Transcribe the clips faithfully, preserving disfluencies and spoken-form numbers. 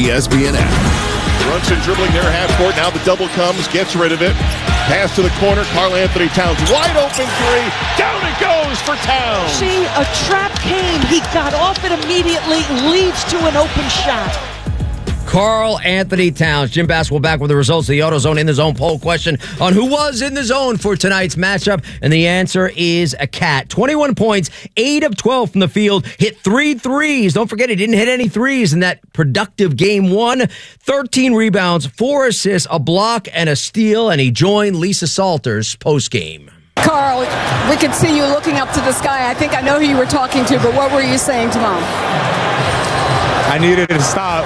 E S P N app. Brunson dribbling there, half court. Now the double comes, gets rid of it. Pass to the corner. Karl Anthony Towns, wide open three. Down it goes for Towns. See, a trap came. He got off it immediately, leads to an open shot. Karl Anthony Towns. Jim Basketball back with the results of the AutoZone In the Zone poll question on who was in the zone for tonight's matchup. And the answer is a cat. twenty-one points, eight of twelve from the field, hit three threes. Don't forget, he didn't hit any threes in that productive game one. thirteen rebounds, four assists, a block, and a steal. And he joined Lisa Salters postgame. Karl, we could see you looking up to the sky. I think I know who you were talking to, but what were you saying to Mom? I needed to stop.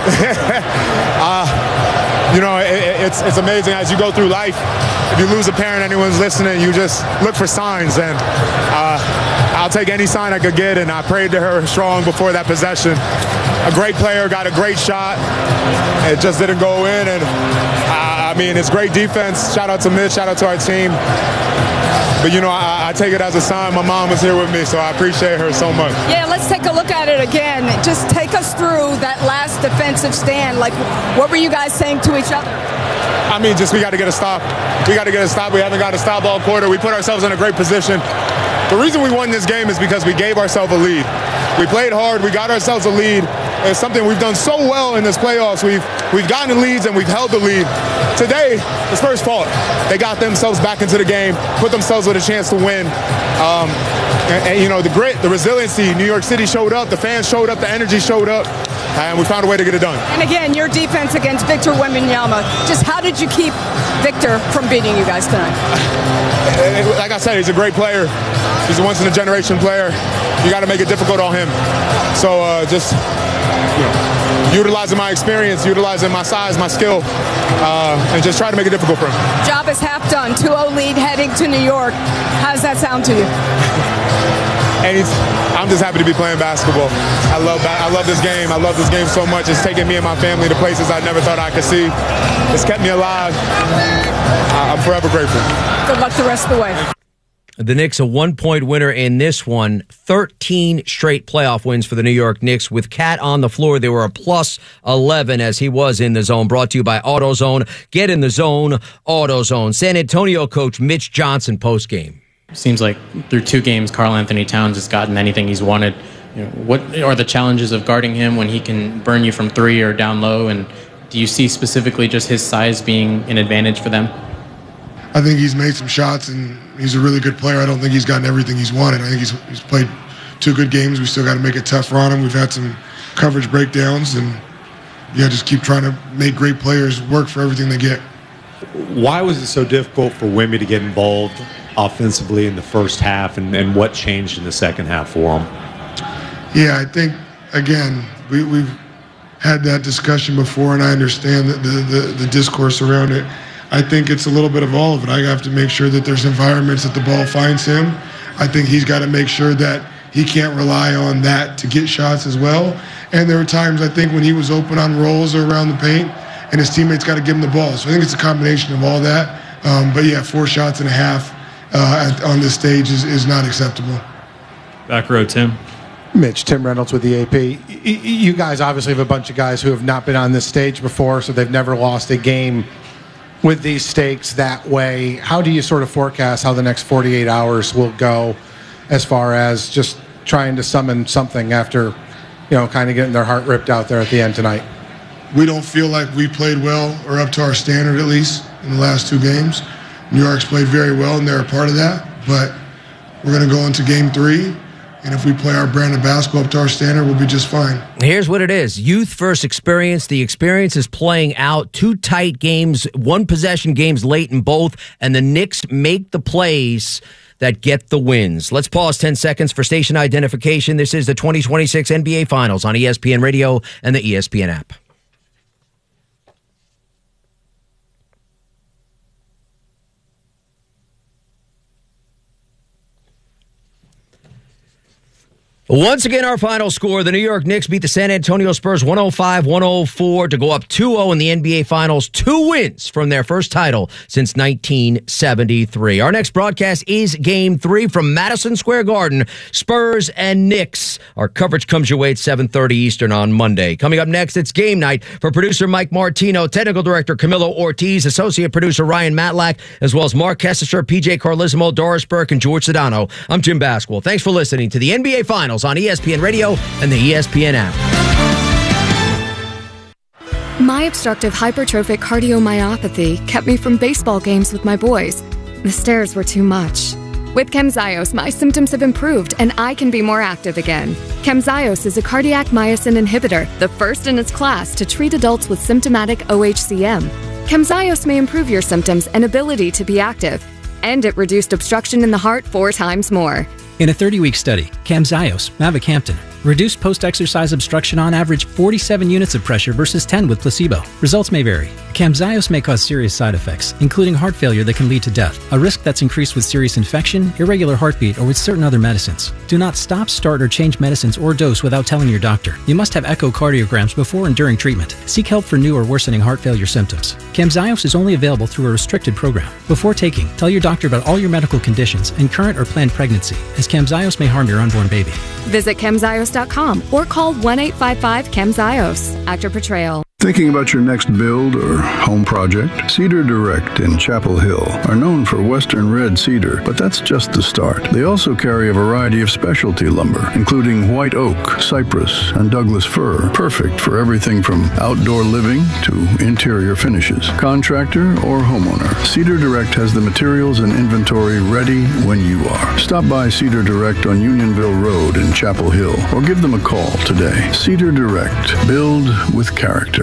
uh, you know, it, it's it's amazing as you go through life. If you lose a parent, anyone's listening, you just look for signs. And uh, I'll take any sign I could get, and I prayed to her strong before that possession. A great player, got a great shot. It just didn't go in. And uh, I mean, it's great defense. Shout out to Mitch, shout out to our team. But, you know, I, I take it as a sign. My mom was here with me, so I appreciate her so much. Yeah, let's take a look at it again. Just take us through that last defensive stand. Like, what were you guys saying to each other? I mean, just we got to get a stop. We got to get a stop. We haven't got a stop all quarter. We put ourselves in a great position. The reason we won this game is because we gave ourselves a lead. We played hard. We got ourselves a lead. It's something we've done so well in this playoffs. We've we've gotten leads and we've held the lead. Today, the Spurs' fault. They got themselves back into the game, put themselves with a chance to win. Um, and, and, you know, the grit, the resiliency, New York City showed up, the fans showed up, the energy showed up, and we found a way to get it done. And again, your defense against Victor Wembanyama, just how did you keep Victor from beating you guys tonight? Like I said, he's a great player. He's a once-in-a-generation player. You got to make it difficult on him. So uh, just, you know, utilizing my experience, utilizing my size, my skill, uh, and just try to make it difficult for him. Job is half done. two oh lead heading to New York. How does that sound to you? And he's, I'm just happy to be playing basketball. I love I love this game. I love this game so much. It's taken me and my family to places I never thought I could see. It's kept me alive. I'm forever grateful. Good luck the rest of the way. The Knicks a one-point winner in this one. thirteen straight playoff wins for the New York Knicks. With Cat on the floor, they were a plus eleven as he was in the zone. Brought to you by AutoZone. Get in the zone, AutoZone. San Antonio coach Mitch Johnson postgame. Seems like through two games, Karl Anthony Towns has gotten anything he's wanted. You know, what are the challenges of guarding him when he can burn you from three or down low? And do you see specifically just his size being an advantage for them? I think he's made some shots, and he's a really good player. I don't think he's gotten everything he's wanted. I think he's, he's played two good games. We still got to make it tougher on him. We've had some coverage breakdowns, and, yeah, just keep trying to make great players work for everything they get. Why was it so difficult for Wemby to get involved offensively in the first half, and, and what changed in the second half for him? Yeah, I think, again, we, we've had that discussion before, and I understand the, the, the, the discourse around it. I think it's a little bit of all of it. I have to make sure that there's environments that the ball finds him. I think he's got to make sure that he can't rely on that to get shots as well. And there were times, I think, when he was open on rolls or around the paint, and his teammates got to give him the ball. So I think it's a combination of all that. Um, but, yeah, four shots and a half uh, at, on this stage is, is not acceptable. Back row, Tim. Mitch, Tim Reynolds with the A P. You guys obviously have a bunch of guys who have not been on this stage before, so they've never lost a game with these stakes that way. How do you sort of forecast how the next forty-eight hours will go as far as just trying to summon something after, you know, kind of getting their heart ripped out there at the end tonight? We don't feel like we played well, or up to our standard at least, in the last two games. New York's played very well, and they're a part of that. But we're going to go into game three, and if we play our brand of basketball up to our standard, we'll be just fine. Here's what it is. Youth versus experience. The experience is playing out. Two tight games, one possession games late in both, and the Knicks make the plays that get the wins. Let's pause ten seconds for station identification. This is the twenty twenty-six N B A Finals on E S P N Radio and the E S P N app. Once again, our final score, the New York Knicks beat the San Antonio Spurs one oh five one oh four to go up two oh in the N B A Finals. Two wins from their first title since nineteen seventy-three. Our next broadcast is Game three from Madison Square Garden, Spurs and Knicks. Our coverage comes your way at seven thirty Eastern on Monday. Coming up next, it's game night for producer Mike Martino, technical director Camilo Ortiz, associate producer Ryan Matlack, as well as Mark Kessler, P J Carlissimo, Doris Burke, and George Sedano. I'm Jim Basquil. Thanks for listening to the N B A Finals on E S P N Radio and the E S P N app. My obstructive hypertrophic cardiomyopathy kept me from baseball games with my boys. The stairs were too much. With Camzyos, my symptoms have improved and I can be more active again. Camzyos is a cardiac myosin inhibitor, the first in its class to treat adults with symptomatic O H C M. Camzyos may improve your symptoms and ability to be active, and it reduced obstruction in the heart four times more. In a thirty-week study, Camzyos, mavacamten, reduced post-exercise obstruction on average forty-seven units of pressure versus ten with placebo. Results may vary. Camzyos may cause serious side effects, including heart failure that can lead to death, a risk that's increased with serious infection, irregular heartbeat, or with certain other medicines. Do not stop, start, or change medicines or dose without telling your doctor. You must have echocardiograms before and during treatment. Seek help for new or worsening heart failure symptoms. Camzyos is only available through a restricted program. Before taking, tell your doctor about all your medical conditions and current or planned pregnancy, as Camzyos may harm your unborn baby. Visit camzyos dot com or call one eight five five camzyos. Actor Portrayal. Thinking about your next build or home project? Cedar Direct in Chapel Hill are known for Western red cedar, but that's just the start. They also carry a variety of specialty lumber, including white oak, cypress, and Douglas fir, perfect for everything from outdoor living to interior finishes. Contractor or homeowner, Cedar Direct has the materials and inventory ready when you are. Stop by Cedar Direct on Unionville Road in Chapel Hill or give them a call today. Cedar Direct. Build with character.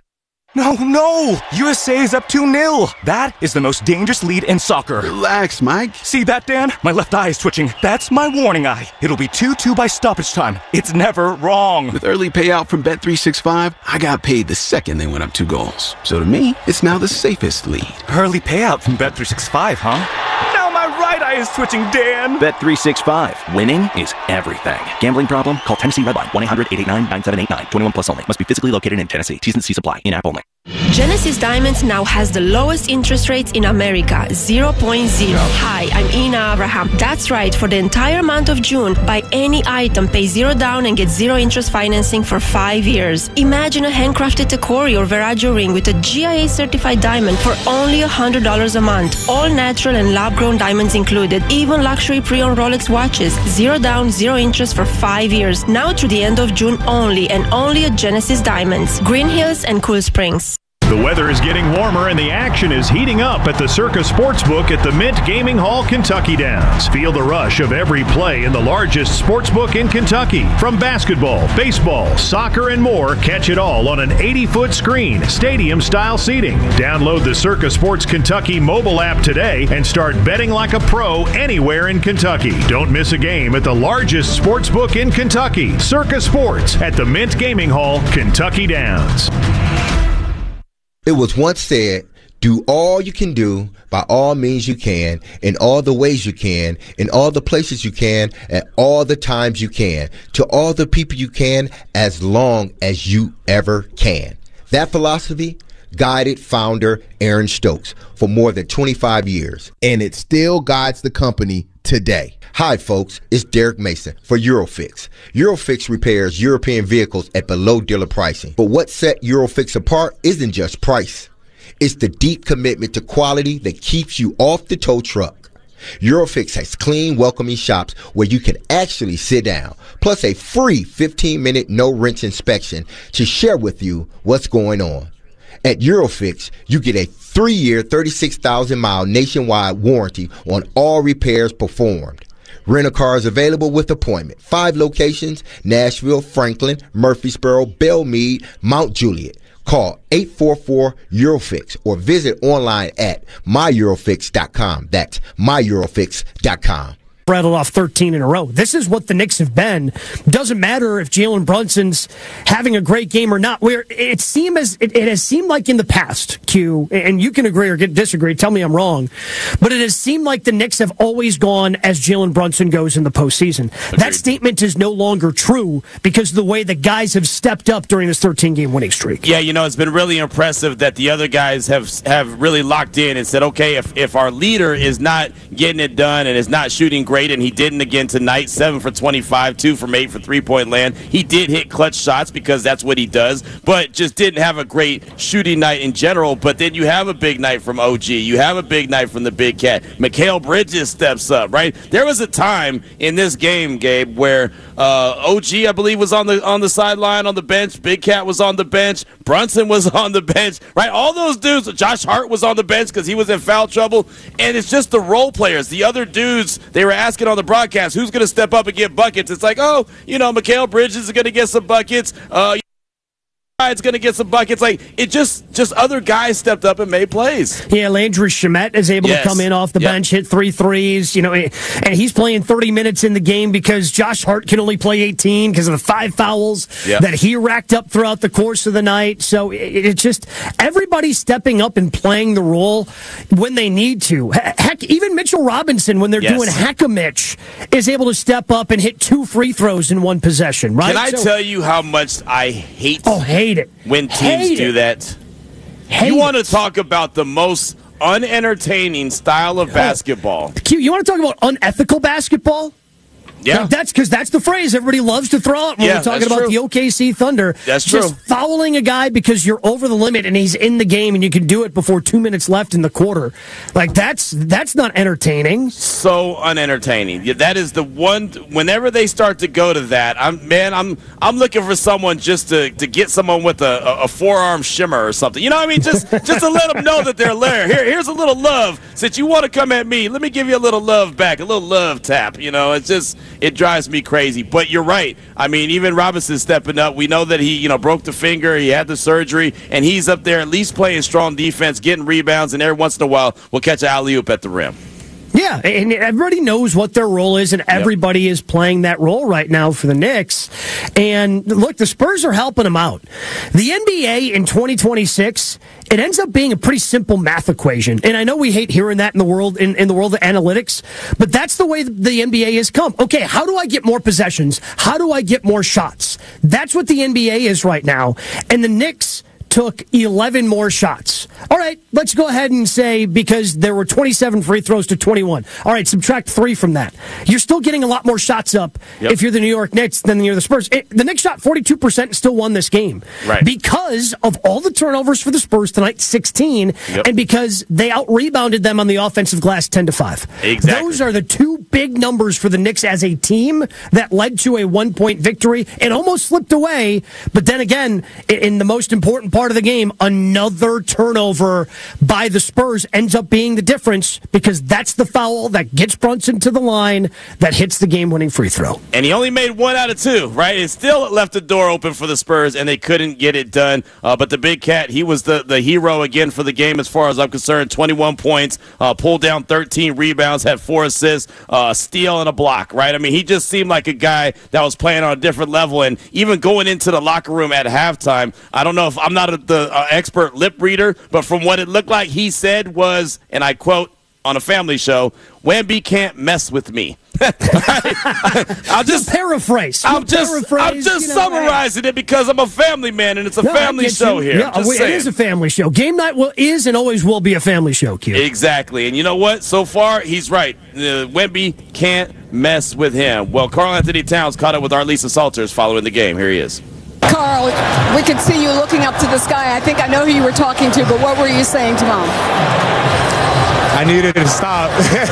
No, no! U S A is up two nil. That is the most dangerous lead in soccer. Relax, Mike. See that, Dan? My left eye is twitching. That's my warning eye. It'll be two two by stoppage time. It's never wrong. With early payout from Bet three sixty-five, I got paid the second they went up two goals. So to me, it's now the safest lead. Early payout from Bet three sixty-five, huh? Now my right eye is twitching, Dan. Bet three sixty-five. Winning is everything. Gambling problem? Call Tennessee Redline. one eight hundred eight eight nine nine seven eight nine. twenty-one plus only. Must be physically located in Tennessee. T's and C's apply. In-app only. Genesis Diamonds now has the lowest interest rates in America, zero point zero. Hi, I'm Ina Abraham. That's right, for the entire month of June, buy any item, pay zero down and get zero interest financing for five years. Imagine a handcrafted Tacori or Veragio ring with a G I A certified diamond for only one hundred dollars a month. All natural and lab-grown diamonds included, even luxury pre-owned Rolex watches. Zero down, zero interest for five years. Now through the end of June only, and only at Genesis Diamonds, Green Hills and Cool Springs. The weather is getting warmer and the action is heating up at the Circa Sportsbook at the Mint Gaming Hall, Kentucky Downs. Feel the rush of every play in the largest sportsbook in Kentucky. From basketball, baseball, soccer, and more, catch it all on an eighty-foot screen, stadium-style seating. Download the Circa Sports Kentucky mobile app today and start betting like a pro anywhere in Kentucky. Don't miss a game at the largest sportsbook in Kentucky. Circa Sports at the Mint Gaming Hall, Kentucky Downs. It was once said, do all you can do by all means you can, in all the ways you can, in all the places you can, at all the times you can, to all the people you can, as long as you ever can. That philosophy guided founder Aaron Stokes for more than twenty-five years, and it still guides the company today. Hi, folks. It's Derek Mason for Eurofix. Eurofix repairs European vehicles at below dealer pricing. But what set Eurofix apart isn't just price. It's the deep commitment to quality that keeps you off the tow truck. Eurofix has clean, welcoming shops where you can actually sit down, plus a free fifteen-minute no-wrench inspection to share with you what's going on. At Eurofix, you get a three-year, thirty-six thousand mile nationwide warranty on all repairs performed. Rent-a-car is available with appointment. Five locations: Nashville, Franklin, Murfreesboro, Belmead, Mount Juliet. Call eight four four Eurofix or visit online at my eurofix dot com. That's my eurofix dot com. rattled off thirteen in a row. This is what the Knicks have been. Doesn't matter if Jalen Brunson's having a great game or not. Where it seemed as it, it has seemed like in the past, Q, and you can agree or disagree. Tell me I'm wrong, but it has seemed like the Knicks have always gone as Jalen Brunson goes in the postseason. Agreed. That statement is no longer true because of the way the guys have stepped up during this thirteen game winning streak. Yeah, you know, it's been really impressive that the other guys have have really locked in and said, okay, if if our leader is not getting it done and is not shooting great. And he didn't again tonight. seven for twenty-five, two from eight for three-point land. He did hit clutch shots because that's what he does, but just didn't have a great shooting night in general. But then you have a big night from O G. You have a big night from the Big Cat. Mikal Bridges steps up, right? There was a time in this game, Gabe, where uh, O G, I believe, was on the on the sideline on the bench. Big Cat was on the bench. Brunson was on the bench, right? All those dudes. Josh Hart was on the bench because he was in foul trouble. And it's just the role players. The other dudes, they were asking on the broadcast, who's going to step up and get buckets? It's like, oh, you know, Mikal Bridges is going to get some buckets. Uh, it's going to get some buckets. Like it just, just other guys stepped up and made plays. Yeah, Landry Shamet is able yes. to come in off the yep. bench, hit three threes. You know, and he's playing thirty minutes in the game because Josh Hart can only play eighteen because of the five fouls yep. that he racked up throughout the course of the night. So it, it just everybody's stepping up and playing the role when they need to. Heck, even Mitchell Robinson, when they're yes. doing hack-a-mitch, is able to step up and hit two free throws in one possession. Right? Can I so, tell you how much I hate? Oh, hate it when teams hate do it. that. Hate you want to it. talk about the most unentertaining style of basketball? Q, you want to talk about unethical basketball? Yeah, like that's because that's the phrase everybody loves to throw out when yeah, we're talking about true. the O K C Thunder. That's Just true. fouling a guy because you're over the limit and he's in the game and you can do it before two minutes left in the quarter. Like that's that's not entertaining. So unentertaining. Yeah, that is the one. Whenever they start to go to that, I'm man, I'm I'm looking for someone just to, to get someone with a, a, a forearm shimmer or something. You know what I mean? Just just to let them know that they're there. Here, here's a little love. Since you want to come at me, let me give you a little love back, a little love tap. You know, it's just it drives me crazy. But you're right. I mean, even Robinson stepping up. We know that he, you know, broke the finger. He had the surgery, and he's up there at least playing strong defense, getting rebounds, and every once in a while will catch an alley-oop at the rim. Yeah, and everybody knows what their role is, and everybody yep. is playing that role right now for the Knicks. And look, the Spurs are helping them out. The N B A in twenty twenty-six, it ends up being a pretty simple math equation. And I know we hate hearing that in the world in, in the world of analytics, but that's the way the N B A has come. Okay, how do I get more possessions? How do I get more shots? That's what the N B A is right now. And the Knicks took eleven more shots. All right, let's go ahead and say because there were twenty-seven free throws to twenty-one. All right, subtract three from that. You're still getting a lot more shots up yep. if you're the New York Knicks than you're the Spurs. It, the Knicks shot forty-two percent and still won this game. Right. Because of all the turnovers for the Spurs tonight, sixteen, yep. and because they out-rebounded them on the offensive glass ten to five. Exactly. Those are the two big numbers for the Knicks as a team that led to a one-point victory and almost slipped away. But then again, in the most important part of the game, another turnover by the Spurs ends up being the difference because that's the foul that gets Brunson to the line that hits the game-winning free throw. And he only made one out of two, right? It still left the door open for the Spurs, and they couldn't get it done. Uh, but the Big Cat, he was the, the hero again for the game as far as I'm concerned. twenty-one points, uh, pulled down thirteen rebounds, had four assists, uh, steal, and a block, right? I mean, he just seemed like a guy that was playing on a different level. And even going into the locker room at halftime, I don't know if I'm not a, the uh, expert lip reader, but from what it looked like he said was, and I quote on a family show, Wemby can't mess with me. I'll just paraphrase. I'm just, paraphrase, I'm just you know, summarizing it because I'm a family man and it's a no, family show you. here. Yeah, we, it is a family show. Game night will, is and always will be a family show, Q. Exactly. And you know what? So far, he's right. Uh, Wemby can't mess with him. Well, Karl Anthony Towns caught up with Arlisa Salters following the game. Here he is. Karl, we could see you looking up to the sky. I think I know who you were talking to, but what were you saying to Mom? I needed it to stop.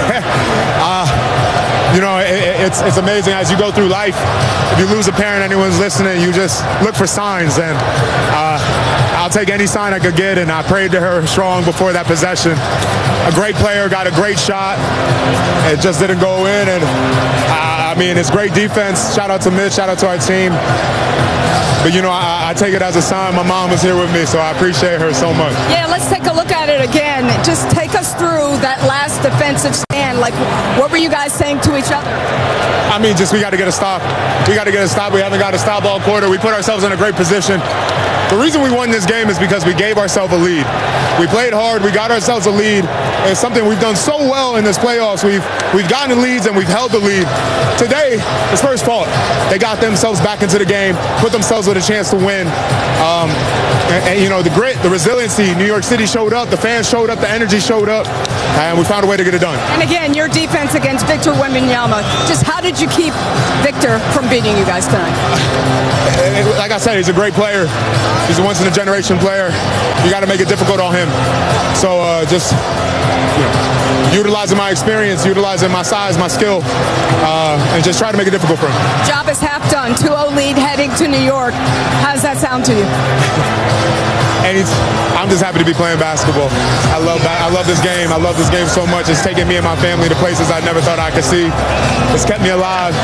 uh, you know, it, it's it's amazing as you go through life. If you lose a parent, anyone's listening, you just look for signs. And uh, I'll take any sign I could get, and I prayed to her strong before that possession. A great player, got a great shot. It just didn't go in. And uh, I mean, it's great defense. Shout out to Mitch, shout out to our team. But, you know, I, I take it as a sign. My mom was here with me, so I appreciate her so much. Yeah, let's take a look at it again. Just take us through that last defensive stand. stand. Like, what were you guys saying to each other? I mean, just we got to get a stop. We got to get a stop. We haven't got a stop all quarter. We put ourselves in a great position. The reason we won this game is because we gave ourselves a lead. We played hard. We got ourselves a lead. It's something we've done so well in this playoffs. We've we've gotten leads and we've held the lead. Today, the Spurs fought. They got themselves back into the game, put themselves with a chance to win. Um, and, and, you know, the grit, the resiliency, New York City showed up, the fans showed up, the energy showed up, and we found a way to get it done. And again, your defense against Victor Wembanyama. Just how did you keep Victor from beating you guys tonight? Like I said, he's a great player. He's a once-in-a-generation player. You got to make it difficult on him. So uh, just you know, utilizing my experience, utilizing my size, my skill, uh, and just try to make it difficult for him. Job is half done. two oh lead heading to New York. How does that sound to you? And it's, I'm just happy to be playing basketball. I love I love this game. I love this game so much. It's taken me and my family to places I never thought I could see. It's kept me alive.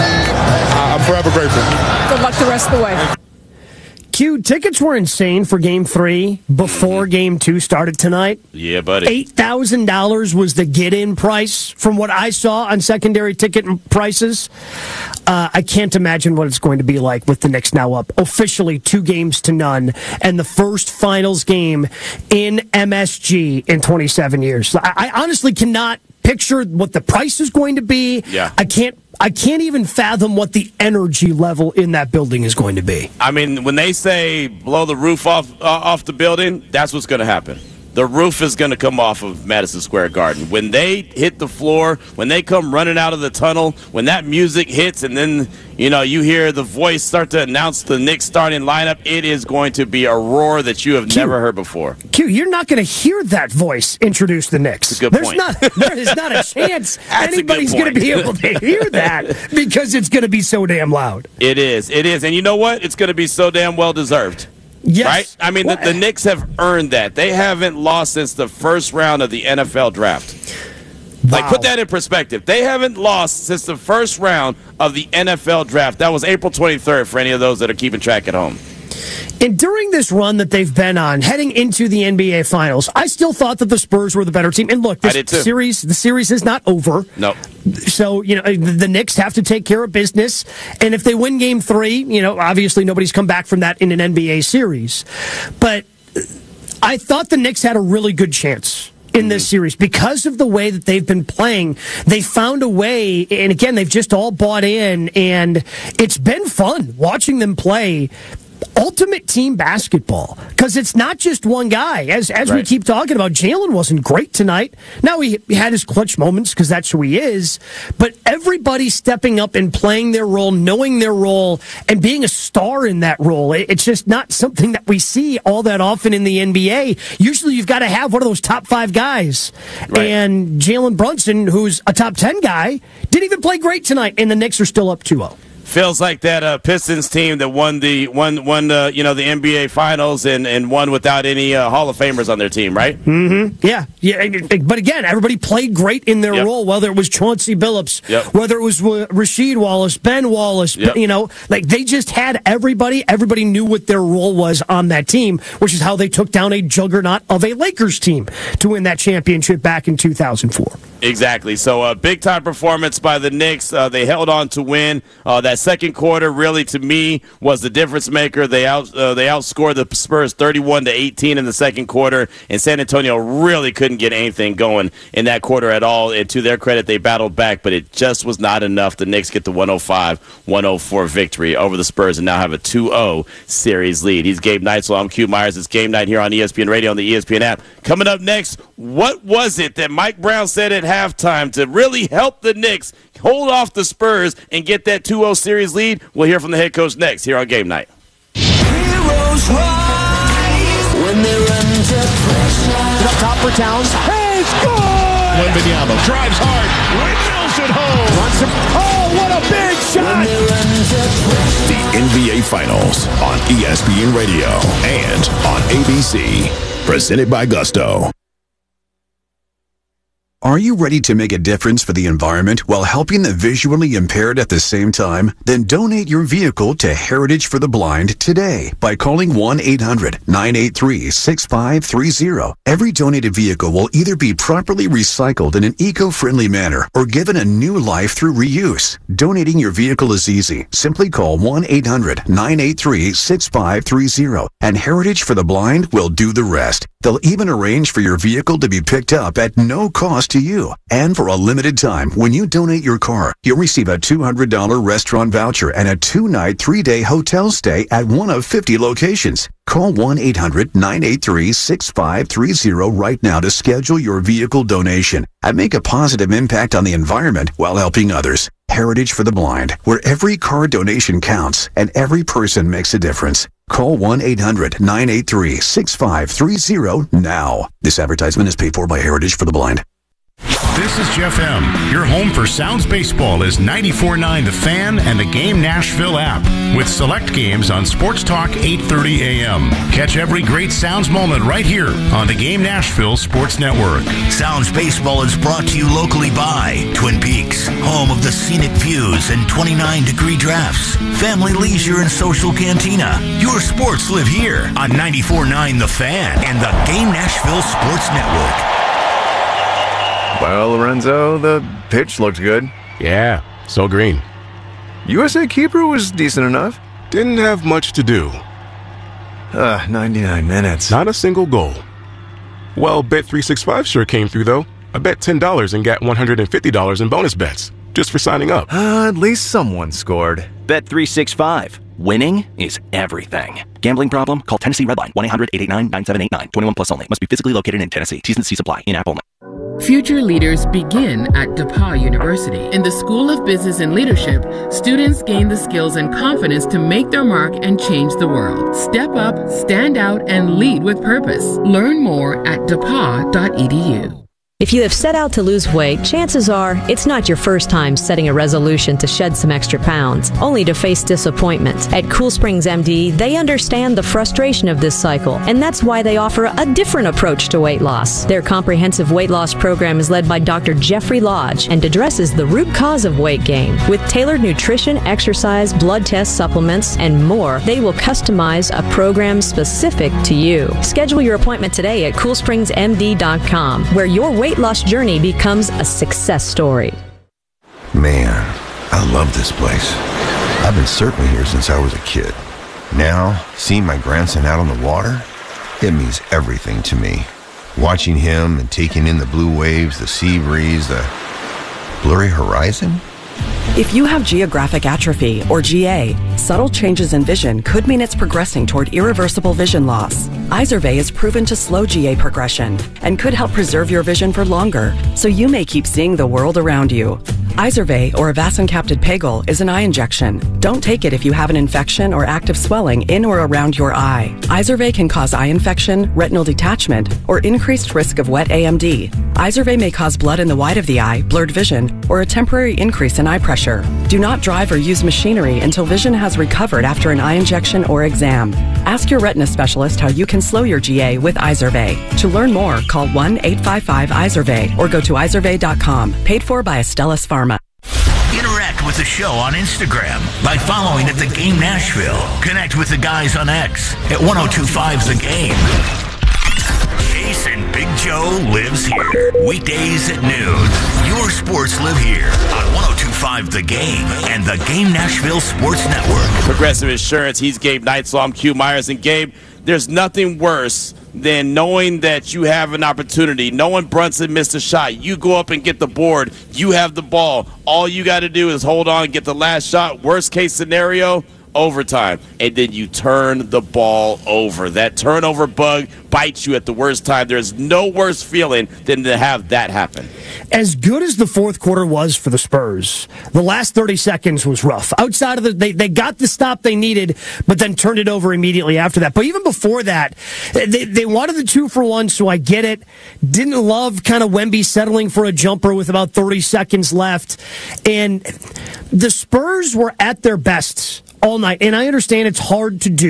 I'm forever grateful. Good luck the rest of the way. Q, tickets were insane for Game three before mm-hmm. Game two started tonight. Yeah, buddy. eight thousand dollars was the get-in price from what I saw on secondary ticket prices. Uh, I can't imagine what it's going to be like with the Knicks now up officially two games to none and the first finals game in M S G in twenty-seven years. I, I honestly cannot picture what the price is going to be. Yeah. I can't I can't even fathom what the energy level in that building is going to be. I mean, when they say blow the roof off uh, off the building, that's what's going to happen. The roof is going to come off of Madison Square Garden. When they hit the floor, when they come running out of the tunnel, when that music hits and then, you know, you hear the voice start to announce the Knicks starting lineup, it is going to be a roar that you have Q, never heard before. Q, you're not going to hear that voice introduce the Knicks. That's a good There's point. Not, there is not a chance anybody's going to be able to hear that because it's going to be so damn loud. It is. It is. And you know what? It's going to be so damn well deserved. Yes. Right? I mean, the, the Knicks have earned that. They haven't lost since the first round of the N F L draft. Wow. Like, put that in perspective. They haven't lost since the first round of the N F L draft. That was April twenty-third for any of those that are keeping track at home. And during this run that they've been on, heading into the N B A Finals, I still thought that the Spurs were the better team. And look, this series, the series is not over. No. So, you know, the Knicks have to take care of business. And if they win game three, you know, obviously nobody's come back from that in an N B A series. But I thought the Knicks had a really good chance in this series because of the way that they've been playing. They found a way, and again, they've just all bought in, and it's been fun watching them play ultimate team basketball, because it's not just one guy. As as right. we keep talking about, Jalen wasn't great tonight. Now, he had his clutch moments because that's who he is, but everybody stepping up and playing their role, knowing their role, and being a star in that role. It's just not something that we see all that often in the N B A. Usually you've got to have one of those top five guys. Right. And Jalen Brunson, who's a top ten guy, didn't even play great tonight, and the Knicks are still up two oh. Feels like that uh, Pistons team that won the won won uh, you know the N B A Finals and, and won without any uh, Hall of Famers on their team, right? Mm-hmm. Yeah, yeah. But again, everybody played great in their yep. role. Whether it was Chauncey Billups, yep. whether it was uh, Rasheed Wallace, Ben Wallace, yep. you know, like they just had everybody. Everybody knew what their role was on that team, which is how they took down a juggernaut of a Lakers team to win that championship back in two thousand four. Exactly. So a uh, big time performance by the Knicks. Uh, they held on to win. Uh, that second quarter, really, to me, was the difference maker. They out uh, they outscored the Spurs thirty-one to eighteen in the second quarter, and San Antonio really couldn't get anything going in that quarter at all. And to their credit, they battled back, but it just was not enough. The Knicks get the one oh five one oh four victory over the Spurs and now have a two oh series lead. He's Gabe Neitzel. I'm Q Myers. It's Game Night here on E S P N Radio on the E S P N app. Coming up next, what was it that Mike Brown said at halftime to really help the Knicks hold off the Spurs and get that two oh series lead? We'll hear from the head coach next here on Game Night. Heroes rise when they're under pressure. Up top for Towns. Hey, it's good! Wembanyama drives hard. Windmills at home. Runs him. Oh, what a big shot! The N B A Finals on E S P N Radio and on A B C. Presented by Gusto. Are you ready to make a difference for the environment while helping the visually impaired at the same time? Then donate your vehicle to Heritage for the Blind today by calling one eight hundred nine eight three six five three zero. Every donated vehicle will either be properly recycled in an eco-friendly manner or given a new life through reuse. Donating your vehicle is easy. Simply call one eight hundred nine eight three six five three zero and Heritage for the Blind will do the rest. They'll even arrange for your vehicle to be picked up at no cost to you. And for a limited time, when you donate your car, you'll receive a two hundred dollars restaurant voucher and a two-night, three-day hotel stay at one of fifty locations. Call one eight hundred nine eight three six five three zero right now to schedule your vehicle donation and make a positive impact on the environment while helping others. Heritage for the Blind, where every car donation counts and every person makes a difference. Call one eight hundred nine eight three six five three zero now. This advertisement is paid for by Heritage for the Blind. This is Jeff M. Your home for Sounds Baseball is ninety-four point nine The Fan and the Game Nashville app with select games on Sports Talk eight thirty a.m. Catch every great Sounds moment right here on the Game Nashville Sports Network. Sounds Baseball is brought to you locally by Twin Peaks, home of the scenic views and twenty-nine degree drafts. Family leisure and social cantina. Your sports live here on ninety-four point nine The Fan and the Game Nashville Sports Network. Well, Lorenzo, the pitch looked good. Yeah, so green. U S A keeper was decent enough. Didn't have much to do. Uh, ninety-nine minutes. Not a single goal. Well, Bet three sixty-five sure came through, though. I bet ten dollars and got one hundred fifty dollars in bonus bets, just for signing up. Uh, at least someone scored. Bet three sixty-five. Winning is everything. Gambling problem? Call Tennessee Redline. one eight hundred eight eight nine nine seven eight nine. twenty-one plus only. Must be physically located in Tennessee. T's and C's apply. In-app only. Future leaders begin at DePauw University. In the School of Business and Leadership, students gain the skills and confidence to make their mark and change the world. Step up, stand out, and lead with purpose. Learn more at depaw dot e d u. If you have set out to lose weight, chances are it's not your first time setting a resolution to shed some extra pounds, only to face disappointment. At Cool Springs M D, they understand the frustration of this cycle, and that's why they offer a different approach to weight loss. Their comprehensive weight loss program is led by Doctor Jeffrey Lodge and addresses the root cause of weight gain. With tailored nutrition, exercise, blood tests, supplements, and more, they will customize a program specific to you. Schedule your appointment today at cool springs m d dot com, where your weight weight loss journey becomes a success story. Man, I love this place. I've been surfing here since I was a kid. Now, seeing my grandson out on the water, it means everything to me. Watching him and taking in the blue waves, the sea breeze, the blurry horizon. If you have geographic atrophy, or G A, subtle changes in vision could mean it's progressing toward irreversible vision loss. Izervay is proven to slow G A progression and could help preserve your vision for longer, so you may keep seeing the world around you. Izervay, or avacincaptad pegol, is an eye injection. Don't take it if you have an infection or active swelling in or around your eye. Izervay can cause eye infection, retinal detachment, or increased risk of wet A M D. Izervay may cause blood in the white of the eye, blurred vision, or a temporary increase in eye pressure. Do not drive or use machinery until vision has recovered after an eye injection or exam. Ask your retina specialist how you can slow your G A with Izervay. To learn more, call one eight five five Izervay or go to izervay dot com. Paid for by Astellas Pharma. Interact with the show on Instagram by following at The Game Nashville. Connect with the guys on X at ten twenty-five The Game. Jason Big Joe lives here. Weekdays at noon. Your sports live here on ten twenty-five The Game and the Game Nashville Sports Network. Progressive Insurance, he's Gabe Neitzel. I'm Q Myers. And Gabe, there's nothing worse than knowing that you have an opportunity, knowing Brunson missed a shot. You go up and get the board. You have the ball. All you got to do is hold on, get the last shot. Worst case scenario, overtime. And then you turn the ball over. That turnover bug bites you at the worst time. There's no worse feeling than to have that happen. As good as the fourth quarter was for the Spurs, the last thirty seconds was rough. Outside of the, they, they got the stop they needed, but then turned it over immediately after that. But even before that, they, they wanted the two for one, so I get it. Didn't love kind of Wemby settling for a jumper with about thirty seconds left. And the Spurs were at their best all night. And I understand it's hard to do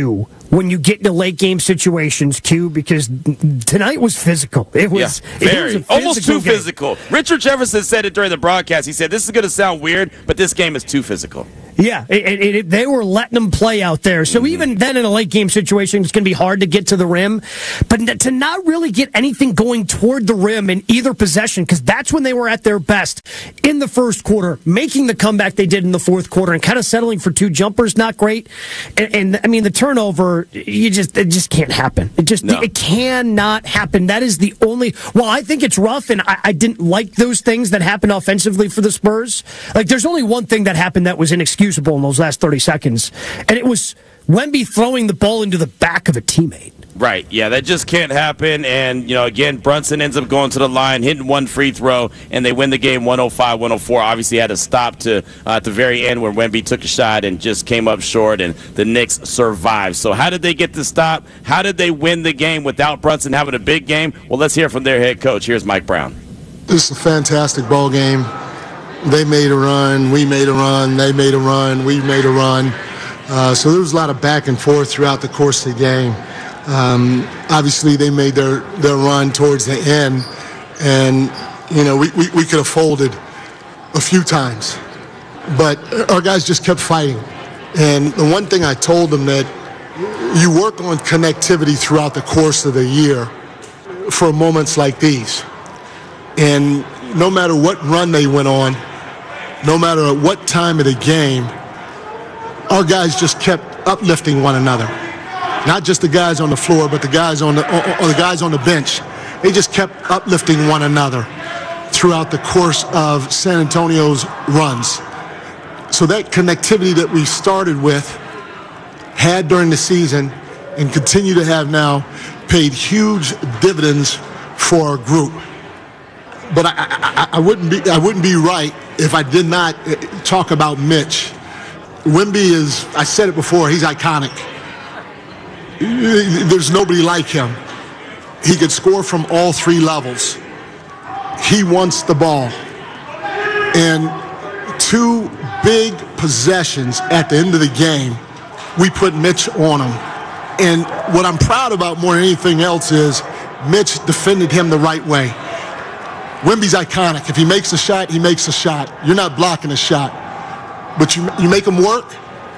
when you get into late game situations, Q, because tonight was physical. It was, yeah, very. It was almost too game. physical. Richard Jefferson said it during the broadcast. He said, this is going to sound weird, but this game is too physical. Yeah, it, it, it, they were letting them play out there. So mm-hmm. even then in a late game situation, it's going to be hard to get to the rim. But to not really get anything going toward the rim in either possession, because that's when they were at their best in the first quarter, making the comeback they did in the fourth quarter and kind of settling for two jumpers, not great. And, and I mean, the turnover, you just it just can't happen. It just no. it cannot happen. That is the only. Well, I think it's rough, and I, I didn't like those things that happened offensively for the Spurs. Like, there's only one thing that happened that was inexcusable in those last thirty seconds, and it was Wemby throwing the ball into the back of a teammate. Right, yeah, that just can't happen. And, you know, again, Brunson ends up going to the line, hitting one free throw, and they win the game one oh five one oh four. Obviously had to stop to uh, at the very end where Wemby took a shot and just came up short, and the Knicks survived. So how did they get the stop? How did they win the game without Brunson having a big game? Well, let's hear from their head coach. Here's Mike Brown. This is a fantastic ball game. They made a run, we made a run, they made a run, we made a run. Uh, so there was a lot of back and forth throughout the course of the game. Um, obviously, they made their, their run towards the end, and, you know, we, we, we could have folded a few times. But our guys just kept fighting. And the one thing I told them that you work on connectivity throughout the course of the year for moments like these. And no matter what run they went on, no matter at what time of the game, our guys just kept uplifting one another. Not just the guys on the floor, but the guys on the, or the guys on the bench. They just kept uplifting one another throughout the course of San Antonio's runs. So that connectivity that we started with, had during the season, and continue to have now, paid huge dividends for our group. But I, I, I wouldn't be I wouldn't be right if I did not talk about Mitch. Wemby is, I said it before, he's iconic. There's nobody like him. He could score from all three levels. He wants the ball. And two big possessions at the end of the game, we put Mitch on him. And what I'm proud about more than anything else is Mitch defended him the right way. Wemby's iconic. If he makes a shot, he makes a shot. You're not blocking a shot. But you, you make him work,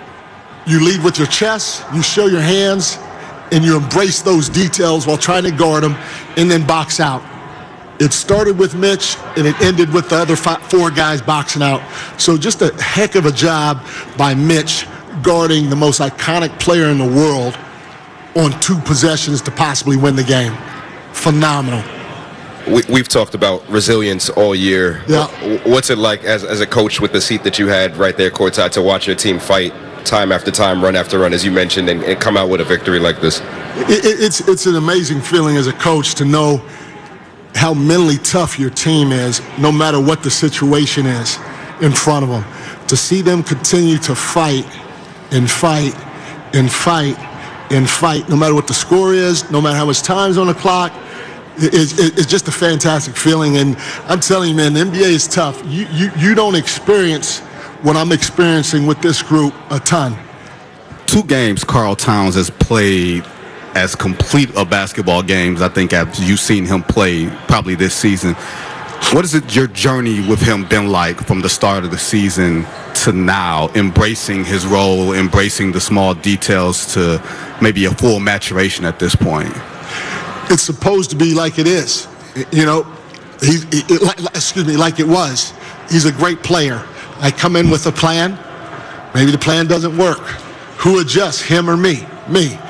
you lead with your chest, you show your hands, and you embrace those details while trying to guard him, and then box out. It started with Mitch, and it ended with the other five, four guys boxing out. So just a heck of a job by Mitch guarding the most iconic player in the world on two possessions to possibly win the game. Phenomenal. We, we've talked about resilience all year. Yeah. What's it like as, as a coach with the seat that you had right there courtside to watch your team fight time after time, run after run, as you mentioned, and, and come out with a victory like this? It, it, it's, it's an amazing feeling as a coach to know how mentally tough your team is, no matter what the situation is in front of them. To see them continue to fight and fight and fight and fight, no matter what the score is, no matter how much time's on the clock, It's, it's just a fantastic feeling, and I'm telling you, man, the N B A is tough. You, you, you don't experience what I'm experiencing with this group a ton. Two games Karl Towns has played as complete a basketball games, I think, as you've seen him play probably this season. What has it, your journey with him been like from the start of the season to now, embracing his role, embracing the small details to maybe a full maturation at this point? It's supposed to be like it is, you know. He, he, like, excuse me, like it was. He's a great player. I come in with a plan. Maybe the plan doesn't work. Who adjusts, him or me? Me.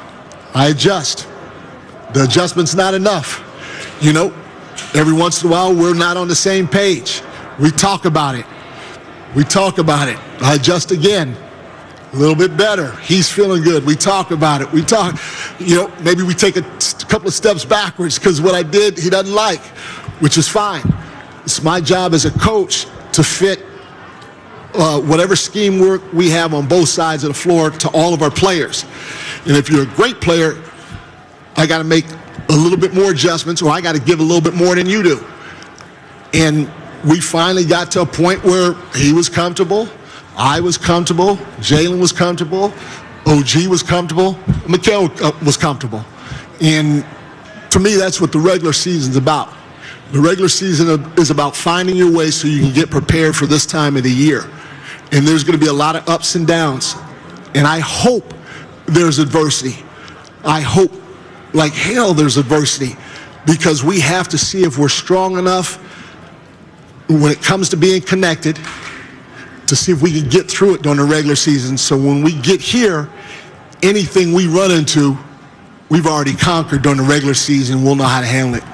I adjust. The adjustment's not enough. You know, every once in a while we're not on the same page. We talk about it. We talk about it. I adjust again. A little bit better. He's feeling good. We talk about it. We talk, you know, maybe we take a couple of steps backwards because what I did he doesn't like, which is fine. It's my job as a coach to fit uh, whatever scheme work we have on both sides of the floor to all of our players. And if you're a great player, I got to make a little bit more adjustments, or I got to give a little bit more than you do. And we finally got to a point where he was comfortable. I was comfortable. Jalen was comfortable. O G was comfortable. Mikal uh, was comfortable. And to me, that's what the regular season's about. The regular season is about finding your way so you can get prepared for this time of the year. And there's going to be a lot of ups and downs. And I hope there's adversity. I hope like hell there's adversity, because we have to see if we're strong enough when it comes to being connected to see if we can get through it during the regular season. So when we get here, anything we run into, we've already conquered during the regular season. We'll know how to handle it.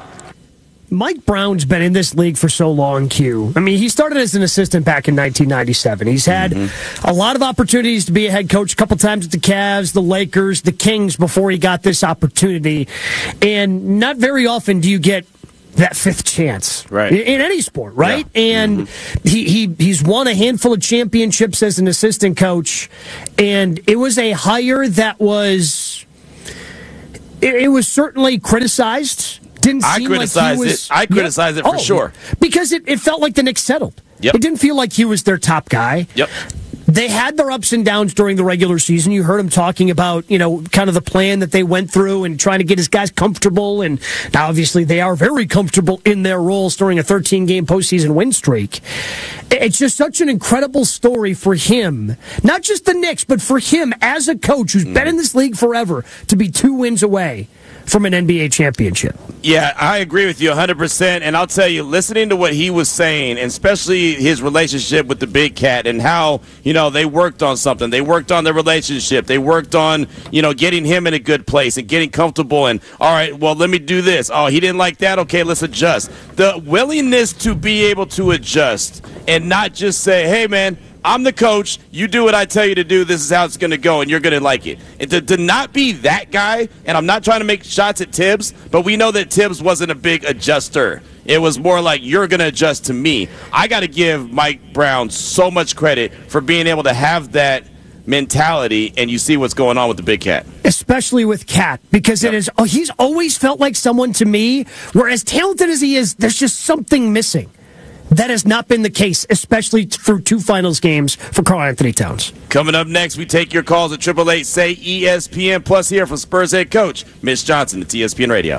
Mike Brown's been in this league for so long, Q. I mean, he started as an assistant back in nineteen ninety-seven. He's had mm-hmm. a lot of opportunities to be a head coach, a couple times at the Cavs, the Lakers, the Kings before he got this opportunity. And not very often do you get that fifth chance right. in, in any sport, right? Yeah. And mm-hmm. he, he he's won a handful of championships as an assistant coach, and it was a hire that was it, it was certainly criticized. Didn't I seem criticized like he was, it. I criticized yep. it for oh, sure because it, it felt like the Knicks settled. Yep. It didn't feel like he was their top guy. Yep. They had their ups and downs during the regular season. You heard him talking about, you know, kind of the plan that they went through and trying to get his guys comfortable. And now, obviously, they are very comfortable in their roles during a thirteen-game postseason win streak. It's just such an incredible story for him, not just the Knicks, but for him as a coach who's mm. been in this league forever, to be two wins away from an N B A championship. Yeah, I agree with you one hundred percent. And I'll tell you, listening to what he was saying, and especially his relationship with the Big Cat and how, you know, they worked on something. They worked on their relationship. They worked on, you know, getting him in a good place and getting comfortable. And, all right, well, let me do this. Oh, he didn't like that? Okay, let's adjust. The willingness to be able to adjust and not just say, hey, man, I'm the coach. You do what I tell you to do. This is how it's going to go, and you're going to like it. And to, to not be that guy, and I'm not trying to make shots at Tibbs, but we know that Tibbs wasn't a big adjuster. It was more like, you're going to adjust to me. I got to give Mike Brown so much credit for being able to have that mentality, and you see what's going on with the Big Cat. Especially with Cat, because yep. it is. Oh, he's always felt like someone to me, where as talented as he is, there's just something missing. That has not been the case, especially through two finals games for Karl-Anthony Towns. Coming up next, we take your calls at triple eight say E S P N. Plus, here from Spurs head coach Mitch Johnson at E S P N Radio.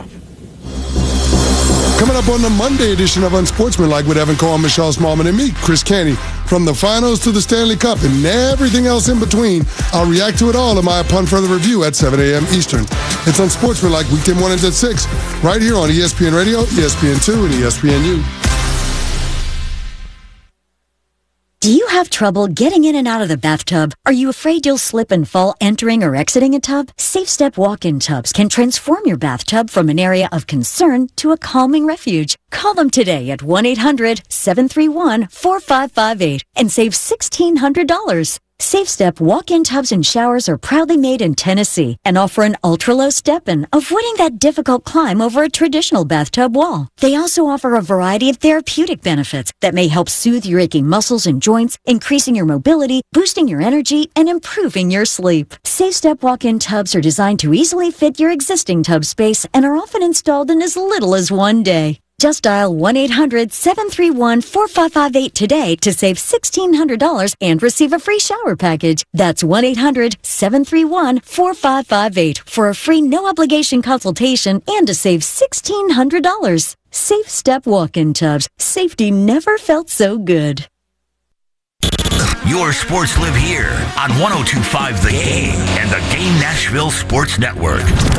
Coming up on the Monday edition of Unsportsmanlike with Evan Cole, Michelle Smallman, and me, Chris Canty. From the finals to the Stanley Cup and everything else in between, I'll react to it all in my Upon Further Review at seven a.m. Eastern. It's Unsportsmanlike, weekday mornings at six, right here on E S P N Radio, E S P N two, and E S P N U. Do you have trouble getting in and out of the bathtub? Are you afraid you'll slip and fall entering or exiting a tub? Safe Step walk-in tubs can transform your bathtub from an area of concern to a calming refuge. Call them today at one eight hundred seven three one four five five eight and save sixteen hundred dollars. Safe Step walk-in tubs and showers are proudly made in Tennessee and offer an ultra-low step-in, avoiding that difficult climb over a traditional bathtub wall. They also offer a variety of therapeutic benefits that may help soothe your aching muscles and joints, increasing your mobility, boosting your energy, and improving your sleep. Safe Step walk-in tubs are designed to easily fit your existing tub space and are often installed in as little as one day. Just dial one eight hundred seven three one four five five eight today to save sixteen hundred dollars and receive a free shower package. That's one eight hundred seven three one four five five eight for a free no-obligation consultation and to save sixteen hundred dollars. Safe Step walk-in tubs. Safety never felt so good. Your sports live here on one oh two point five The Game and the Game Nashville Sports Network.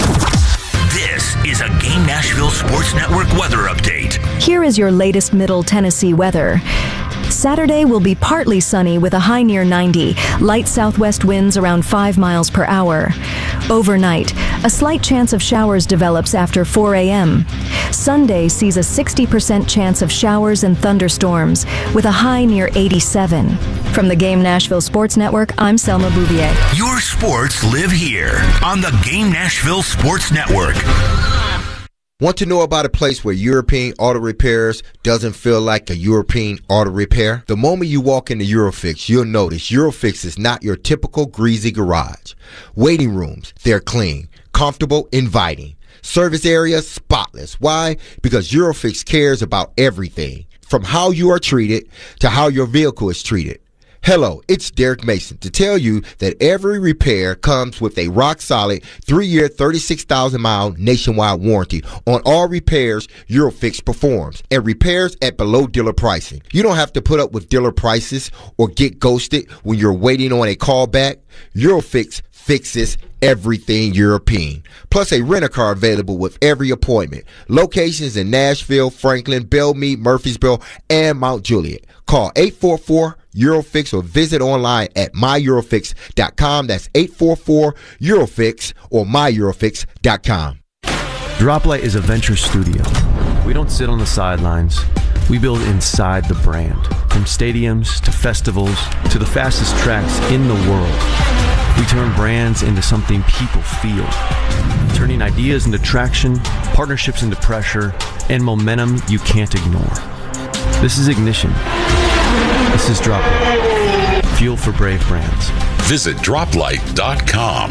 This is a Game Nashville Sports Network weather update. Here is your latest Middle Tennessee weather. Saturday will be partly sunny with a high near ninety, light southwest winds around five miles per hour. Overnight, a slight chance of showers develops after four a.m. Sunday sees a sixty percent chance of showers and thunderstorms with a high near eighty-seven. From the Game Nashville Sports Network, I'm Selma Bouvier. Your sports live here on the Game Nashville Sports Network. Want to know about a place where European Auto Repairs doesn't feel like a European auto repair? The moment you walk into Eurofix, you'll notice Eurofix is not your typical greasy garage. Waiting rooms, they're clean, comfortable, inviting. Service areas, spotless. Why? Because Eurofix cares about everything, from how you are treated to how your vehicle is treated. Hello, it's Derek Mason to tell you that every repair comes with a rock-solid three-year, thirty-six thousand mile nationwide warranty on all repairs Eurofix performs, and repairs at below dealer pricing. You don't have to put up with dealer prices or get ghosted when you're waiting on a call back. Eurofix fixes everything European. Plus a rent-a-car available with every appointment. Locations in Nashville, Franklin, Belmead, Murfreesboro, and Mount Juliet. Call eight four four Eurofix or visit online at my eurofix dot com. That's eight four four Eurofix or my eurofix dot com. Droplight is a venture studio. We don't sit on the sidelines. We build inside the brand. From stadiums to festivals to the fastest tracks in the world. We turn brands into something people feel. Turning ideas into traction, partnerships into pressure, and momentum you can't ignore. This is Ignition. This is Droplight. Fuel for brave brands. Visit droplight dot com.